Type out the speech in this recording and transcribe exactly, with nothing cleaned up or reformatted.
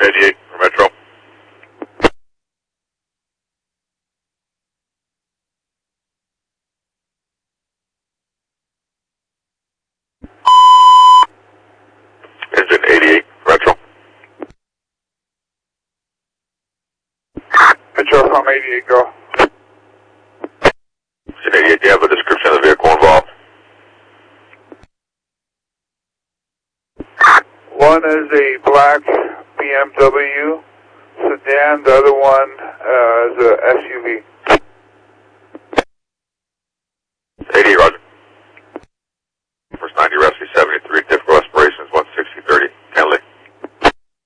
eighty-eight for Metro. Engine eighty-eight for Metro. Metro from eighty-eight, go. Engine eighty-eight, do you have a description of the vehicle involved? One is a black B M W sedan, the other one uh, is a S U V. eighty-eight.